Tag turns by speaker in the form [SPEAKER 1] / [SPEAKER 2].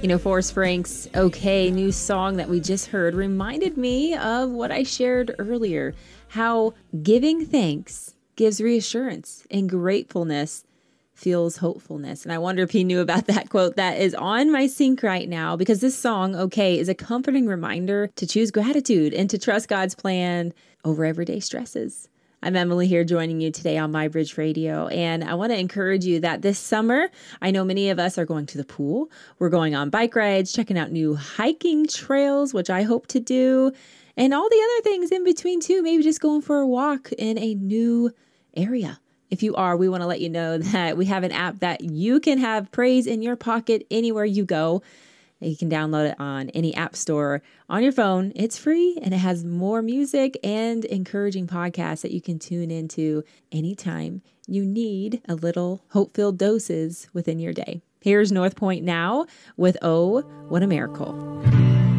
[SPEAKER 1] Forrest Frank's OK new song that we just heard reminded me of what I shared earlier, how giving thanks gives reassurance and gratefulness fuels hopefulness. And I wonder if he knew about that quote that is on my sync right now, because this song, OK, is a comforting reminder to choose gratitude and to trust God's plan over everyday stresses. I'm Emily here joining you today on MyBridge Radio, and I want to encourage you that this summer, I know many of us are going to the pool, we're going on bike rides, checking out new hiking trails, which I hope to do, and all the other things in between too, maybe just going for a walk in a new area. If you are, we want to let you know that we have an app that you can have praise in your pocket anywhere you go. You can download it on any app store on your phone. It's free, and it has more music and encouraging podcasts that you can tune into anytime you need a little hope-filled doses within your day. Here's North Point Now with Oh, What a Miracle.